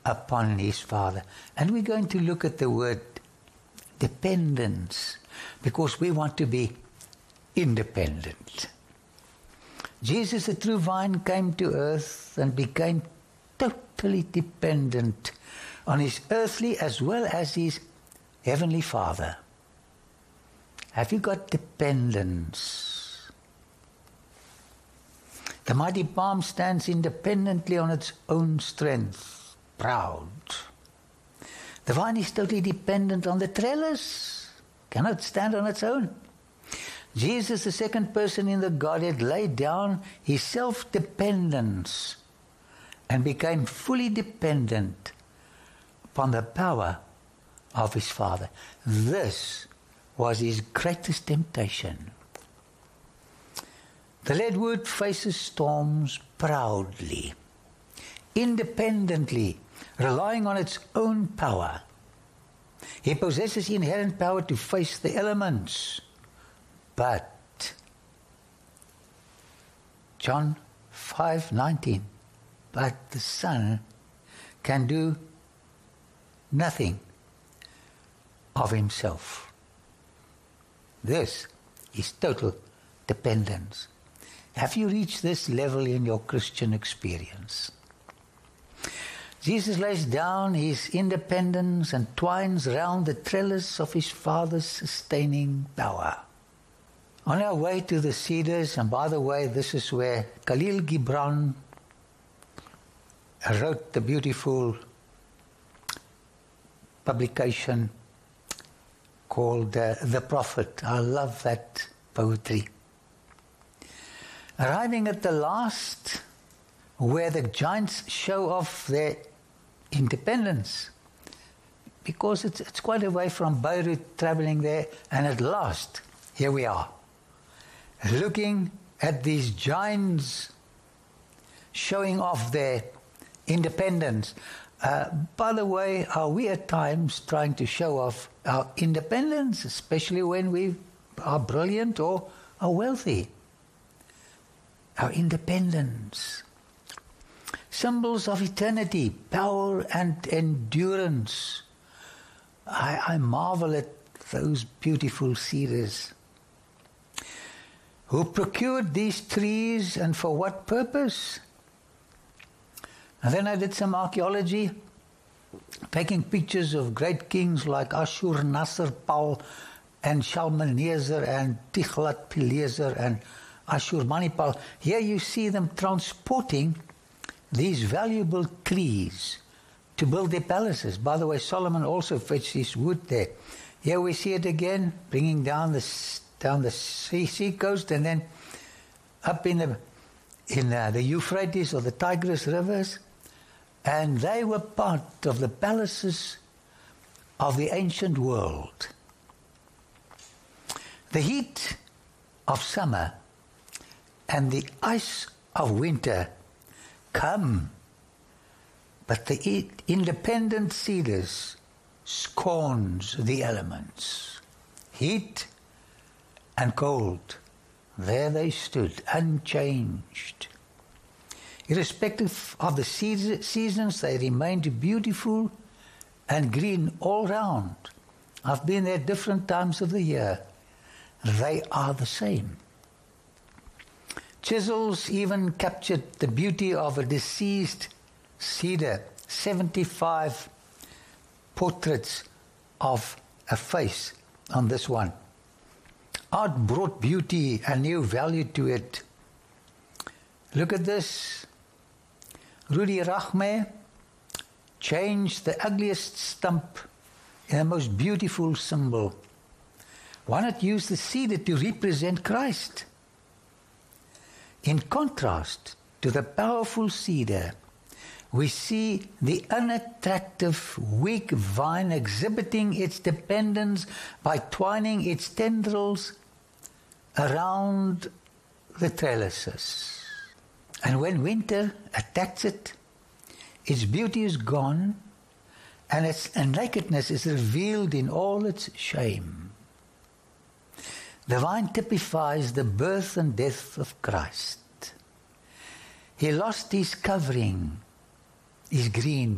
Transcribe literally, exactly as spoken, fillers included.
upon his Father. And we're going to look at the word dependence, because we want to be independent. Jesus, the true vine, came to earth and became totally dependent on his earthly as well as his heavenly Father. Have you got dependence? The mighty palm stands independently on its own strength, proud. The vine is totally dependent on the trellis, cannot stand on its own. Jesus, the second person in the Godhead, laid down his self-dependence and became fully dependent upon the power of his Father. This was his greatest temptation. The leadwood faces storms proudly, independently, relying on its own power. He possesses inherent power to face the elements. But, John five nineteen, but the Son can do nothing of himself. This is total dependence. Have you reached this level in your Christian experience? Jesus lays down his independence and twines round the trellis of his Father's sustaining power. On our way to the Cedars, and by the way, this is where Khalil Gibran wrote the beautiful publication called uh, The Prophet. I love that poetry. Arriving at the last, where the giants show off their independence, because it's, it's quite a way from Beirut, traveling there, and at last, here we are, looking at these giants showing off their independence. Uh, by the way, are we at times trying to show off our independence, especially when we are brilliant or are wealthy? Our independence. Symbols of eternity, power and endurance. I, I marvel at those beautiful cedars. Who procured these trees and for what purpose? And then I did some archaeology, taking pictures of great kings like Ashur-nasir-pal and Shalmaneser and Tiglath-Pileser and Ashur-banipal. Here you see them transporting these valuable trees to build their palaces. By the way, Solomon also fetched his wood there. Here we see it again, bringing down the down the sea, sea coast, and then up in the in uh, the Euphrates or the Tigris rivers, and they were part of the palaces of the ancient world. The heat of summer and the ice of winter come, but the independent cedars scorns the elements. Heat and cold, there they stood, unchanged. Irrespective of the seasons, they remained beautiful and green all round. I've been there different times of the year. They are the same. Chisels even captured the beauty of a deceased cedar. seventy-five portraits of a face on this one. Art brought beauty and new value to it. Look at this. Rudy Rachme changed the ugliest stump in a most beautiful symbol. Why not use the cedar to represent Christ? In contrast to the powerful cedar, we see the unattractive, weak vine exhibiting its dependence by twining its tendrils around the trellises. And when winter attacks it, its beauty is gone, and its nakedness is revealed in all its shame. The vine typifies the birth and death of Christ. He lost his covering, his green